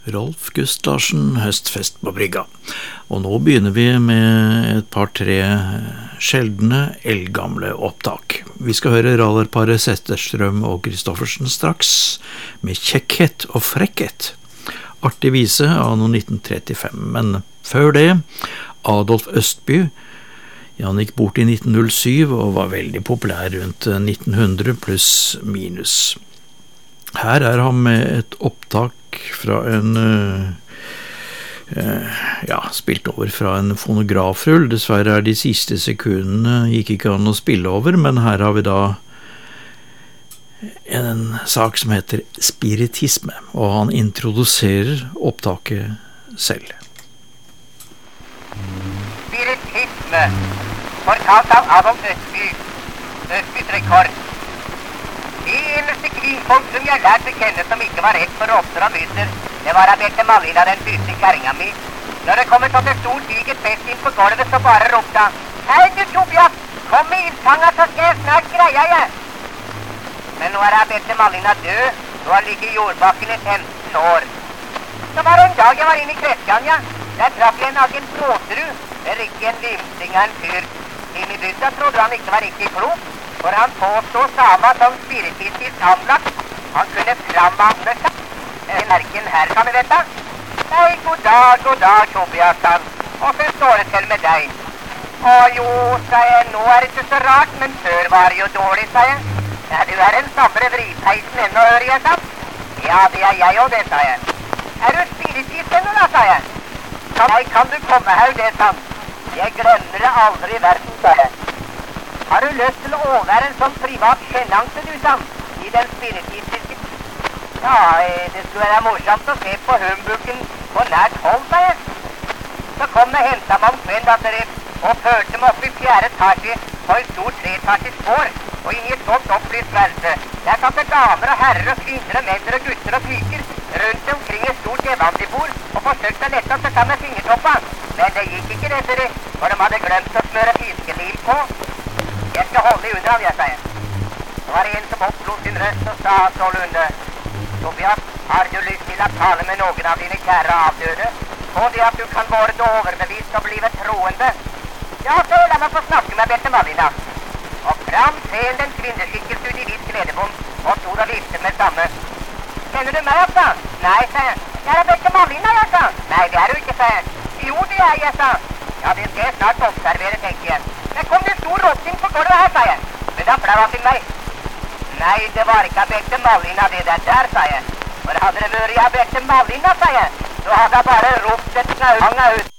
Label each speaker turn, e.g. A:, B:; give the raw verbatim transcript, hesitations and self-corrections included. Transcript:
A: Rolf Gust Larsen, Høstfest på brygga. Og nå begynner vi med et par-tre sjeldne, eldgamle opptak. Vi skal høre radarparet Zetterstrøm og Kristoffersen straks, med Kjekkhet og frekkhet. Artig vise av noe nitten trettifem, men før det, Adolf Østby. Han gikk bort i nitten null syv og var veldig populær rundt nitten hundre pluss minus. Her er han med et opptak fra en uh, uh, ja, spilt over fra en fonografrull. Dessverre er de siste sekundene gikk ikke an å spille over, men her har vi da en sak som heter spiritisme, og han introduserer opptaket selv.
B: Spiritisme, fortalt av Adolf Østby, Østbys rekord. Det eneste kvinnfolk som jeg lærte å kjenne som ikke var rett for råtter og myser, det var Aberte Malina, den første kæringa mi. Når det kommer til et stort digert fest inn på gulvet, så bare ropte han: Hei du Tobias, kom med ildtanga, så skal jeg snart greie jeg. Men nå er Aberte Malina død, og har ligget i jordbakken i femten år. Så var det en dag jeg var inne i Kretsjanja. Der traff jeg en agent Bråterud, det riktig en limsing av en fyr. Inn i bygda trodde han ikke var riktig klok, for han påstod sama som spiritistisk anlagt. Han kunne frammane seg. Merken her, kan du vite? Nei, god dag, god dag, Tobias, han. Og så står det til med deg. Å jo, sa jeg, nå er det ikke så rart, men før var det jo dårlig, sa jeg. Ja, du er en sammere vripeisen ennå, hører jeg, sa. Ja, det er jeg og det, sa jeg. Er du spiritist ennå, da, sa jeg. Nei, kan du komme her, det, sa han. Jeg glemmer det aldri i verden, sa jeg. Har du lyst til å overvære en sånn privat sjenanse, du, sa han, i den spiritistiske? Ja, det skulle være morsomt å se på humbukken på nært hold, sa jeg. Så kom det hentet meg om kvelden, da, dere, og førte meg opp i fjerde etasje på en stor treetasjes spår, og inn i et sånt opplyst værelse. Der satt det damer og herrer og kvinner og menn og gutter og piker rundt omkring et stort evandibord, og forsøkte å lette seg sammen med fingertoppa. Men det gikk ikke, det, dere, for de hadde glemt å smøre fiskelil på. Jeg skal holde i under ham, jeg, sa jeg. Så var det en som oppslog sin røst og sa sålunde: Tobias, har du lyst til å tale med noen av dine kjære avdøde? På det at du kan være overbevist og blive troende? Ja, så la meg få snakke med Bette Malina. Og fram til den kvinneskikkelse ut i hvitt kledebom, og stod og viftet med samme. Kjenner du meg, sa? Nei, sa jeg. Jeg er Bette Malina, jeg, sa. Nei, det er du ikke, sa jeg. Jo, det er jeg, sa. Ja, det skal jeg snart observere, tenker jeg. Men kom det stor råtting på gulvet her, sa jeg. Men da flau han til meg. Nei, det var ikke Aberte Malina det der der, sa jeg. For hadde det vært Aberte Malina, sa jeg, så hadde jeg bare ropt et snau ut.